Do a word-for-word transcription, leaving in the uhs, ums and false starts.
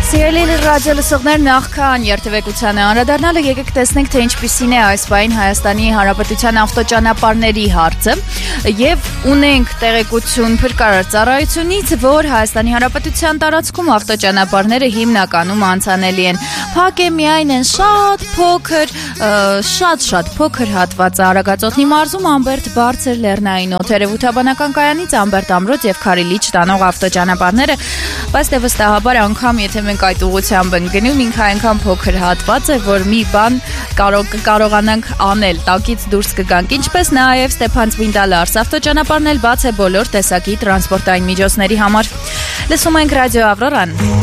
Սիրելի ռադիո լսողներ, նախքան երթևեկությանը անդրադառնալը եկեք տեսնենք, թե ինչպիսին է այս պահին Հայաստանի Հանրապետության ավտոճանապարհների հարցը եւ ունենք տեղեկություն փրկարար ծառայությունից, որ Հայաստանի Հանրապետության տարածքում ավտոճանապարհները հիմնականում անցանելի են։ Փակ է միայն են շատ փոքր, շատ-շատ փոքր հատվածը Արագածոտնի մարզում Ամբերտ բարձր լեռնային օդերևութաբանական կայանից Ամբերտ ամրոց եւ Քարիլիչ տանող ավտոճանապարհները, բայց դե վստահաբար անգամ եթե մենք այդ ուղղությամբ ենք գնում, ինքը այնքան փոքր հատված է, որ մի բան կարող կարողանանք անել, տակից դուրս կգանք, ինչպես նաև Ստեփանցմինտալ-Արս ավտոճանապարհն էլ բաց է բոլոր տեսակի տրանսպորտային միջոցների համար։ Լսում ենք ռադիո Ավրորան։